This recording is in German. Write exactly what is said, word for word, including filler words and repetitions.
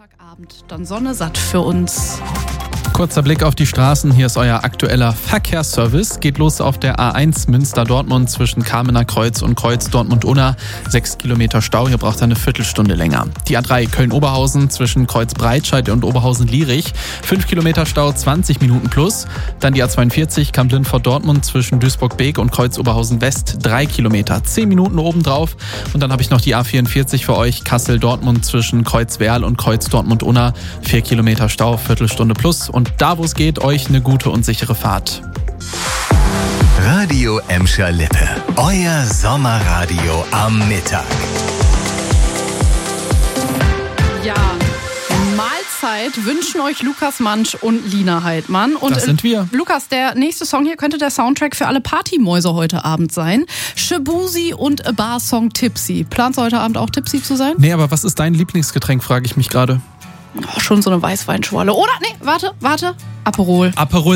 Sonntagabend, dann Sonne satt für uns. Kurzer Blick auf die Straßen. Hier ist euer aktueller Verkehrsservice. Geht los auf der A eins Münster-Dortmund zwischen Kamener Kreuz und Kreuz Dortmund-Unna. Sechs Kilometer Stau, hier braucht ihr eine Viertelstunde länger. Die A drei Köln-Oberhausen zwischen Kreuz Breitscheid und Oberhausen-Lierich. Fünf Kilometer Stau, zwanzig Minuten plus. Dann die A zweiundvierzig Kamp-Lindfort-Dortmund zwischen Duisburg-Beek und Kreuz Oberhausen-West. Drei Kilometer, zehn Minuten obendrauf. Und dann habe ich noch die A vierundvierzig für euch. Kassel-Dortmund zwischen Kreuz Werl und Kreuz Dortmund-Unna. Vier Kilometer Stau, Viertelstunde plus. Und da, wo es geht, euch eine gute und sichere Fahrt. Radio Emscher Lippe. Euer Sommerradio am Mittag. Ja, Mahlzeit wünschen euch Lukas Mansch und Lina Heidmann. Und das sind wir. Lukas, der nächste Song hier könnte der Soundtrack für alle Partymäuse heute Abend sein. Shabuzi und A Bar Song Tipsy. Planst du heute Abend auch tipsy zu sein? Nee, aber was ist dein Lieblingsgetränk, frage ich mich gerade. Oh, schon so eine Weißweinschorle. Oder, nee, warte, warte. Aperol. Aperol